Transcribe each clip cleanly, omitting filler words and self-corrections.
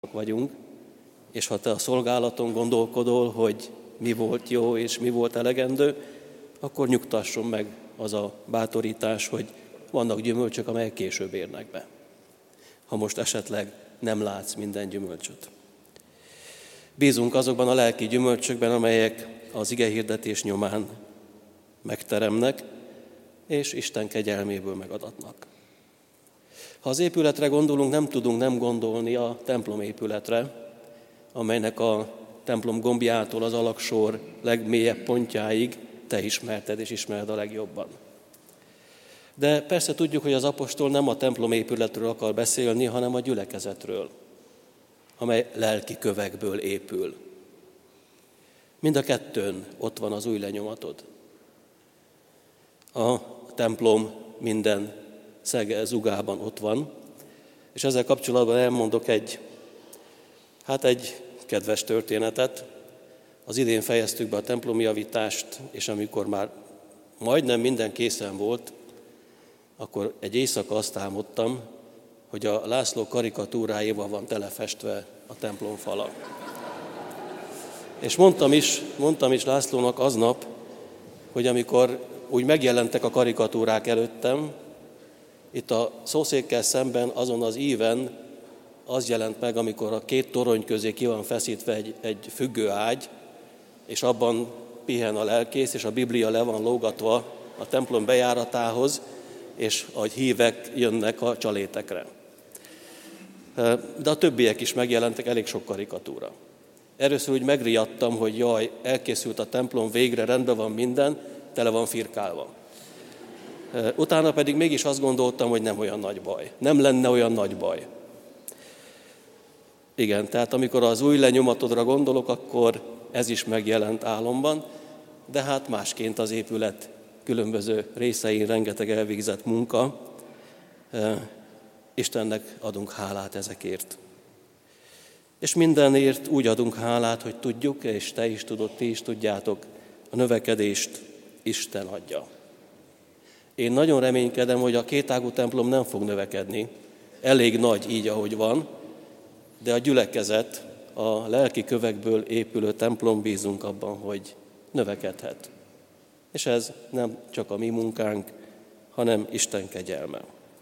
vagyunk, és ha te a szolgálaton gondolkodol, hogy mi volt jó és mi volt elegendő, akkor nyugtasson meg az a bátorítás, hogy vannak gyümölcsök, amelyek később érnek be, ha most esetleg nem látsz minden gyümölcsöt. Bízunk azokban a lelki gyümölcsökben, amelyek az igehirdetés nyomán megteremnek, és Isten kegyelméből megadatnak. Ha az épületre gondolunk, nem tudunk nem gondolni a templom épületre, amelynek a templom gombjától az alaksor legmélyebb pontjáig te ismerted és ismered a legjobban. De persze tudjuk, hogy az apostol nem a templom épületről akar beszélni, hanem a gyülekezetről, amely lelki kövekből épül. Mind a kettőn ott van az új lenyomatod. A templom minden szege zugában ott van, és ezzel kapcsolatban elmondok egy kedves történetet. Az idén fejeztük be a templomi javítást, és amikor már majdnem minden készen volt, akkor egy éjszaka azt álmodtam, hogy a László karikatúráival van telefestve a templom fala. És mondtam is Lászlónak aznap, hogy amikor úgy megjelentek a karikatúrák előttem, itt a szószékkel szemben azon az íven az jelent meg, amikor a két torony közé ki van feszítve egy függő ágy, és abban pihen a lelkész, és a Biblia le van lógatva a templom bejáratához, és a hívek jönnek a csalétekre. De a többiek is megjelentek, elég sok karikatúra. Először úgy megriadtam, hogy jaj, elkészült a templom, végre rendben van minden, tele van firkálva. Utána pedig mégis azt gondoltam, hogy nem olyan nagy baj. Nem lenne olyan nagy baj. Igen, tehát amikor az új lenyomatodra gondolok, akkor ez is megjelent álomban, de hát másként az épület különböző részein rengeteg elvégzett munka. Istennek adunk hálát ezekért. És mindenért úgy adunk hálát, hogy tudjuk, és te is tudod, ti is tudjátok, a növekedést Isten adja. Én nagyon reménykedem, hogy a kétágú templom nem fog növekedni, elég nagy így, ahogy van, de a gyülekezet, a lelki kövekből épülő templom, bízunk abban, hogy növekedhet. És ez nem csak a mi munkánk, hanem Isten kegyelme.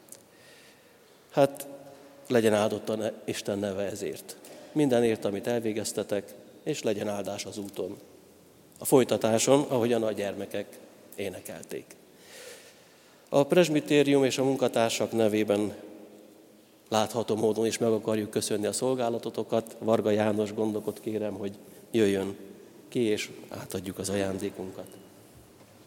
Hát legyen áldott Isten neve ezért. Mindenért, amit elvégeztetek, és legyen áldás az úton. A folytatáson, ahogyan a gyermekek énekelték. A presbitérium és a munkatársak nevében látható módon is meg akarjuk köszönni a szolgálatotokat. Varga János gondnokot kérem, hogy jöjjön ki, és átadjuk az ajándékunkat.